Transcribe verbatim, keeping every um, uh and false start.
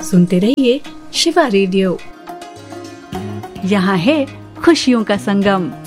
सुनते रहिए शिवा रेडियो। यहाँ है खुशियों का संगम।